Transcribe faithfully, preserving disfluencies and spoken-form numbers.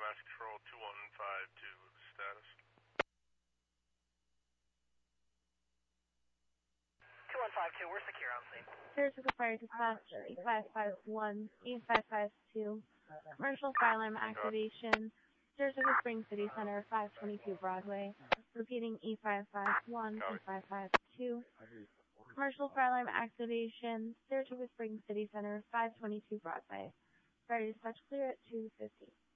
Mass Control two one five two, status. two one five two, we're secure on scene. Surgical fire dispatch, E five five one, E five five two, commercial fire alarm activation, Surgical Spring City Center, five twenty-two Broadway, repeating E five five one, E five five two, commercial fire alarm activation, Surgical Spring City Center, five twenty-two Broadway. Fire dispatch clear at two fifty.